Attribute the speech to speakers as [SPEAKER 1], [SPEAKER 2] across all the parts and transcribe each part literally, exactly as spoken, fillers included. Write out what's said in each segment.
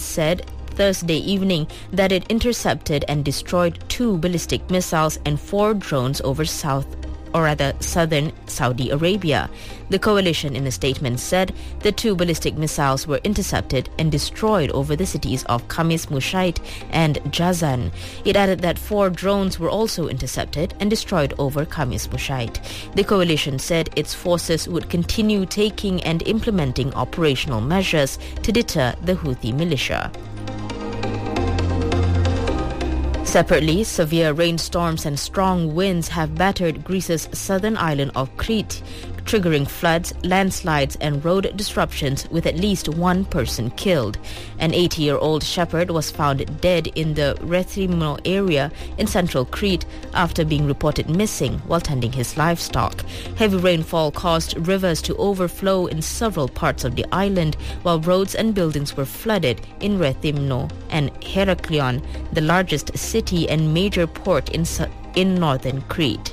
[SPEAKER 1] said Thursday evening that it intercepted and destroyed two ballistic missiles and four drones over South, or rather southern Saudi Arabia. The coalition in a statement said the two ballistic missiles were intercepted and destroyed over the cities of Khamis Mushait and Jazan. It added that four drones were also intercepted and destroyed over Khamis Mushait. The coalition said its forces would continue taking and implementing operational measures to deter the Houthi militia. Separately, severe rainstorms and strong winds have battered Greece's southern island of Crete, triggering floods, landslides and road disruptions with at least one person killed. An eighty-year-old shepherd was found dead in the Rethymno area in central Crete after being reported missing while tending his livestock. Heavy rainfall caused rivers to overflow in several parts of the island, while roads and buildings were flooded in Rethymno and Heraklion, the largest city and major port in, in northern Crete.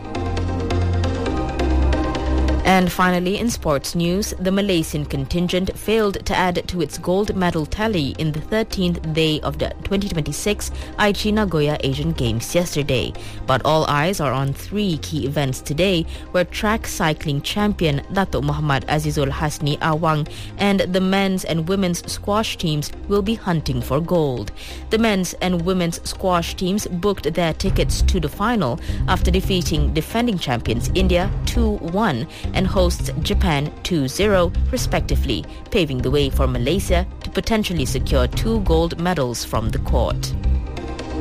[SPEAKER 1] And finally, in sports news, the Malaysian contingent failed to add to its gold medal tally in the thirteenth day of the twenty twenty-six Aichi Nagoya Asian Games yesterday. But all eyes are on three key events today, where track cycling champion Datuk Muhammad Azizul Hasni Awang and the men's and women's squash teams will be hunting for gold. The men's and women's squash teams booked their tickets to the final after defeating defending champions India two one and hosts Japan two zero respectively, paving the way for Malaysia to potentially secure two gold medals from the court.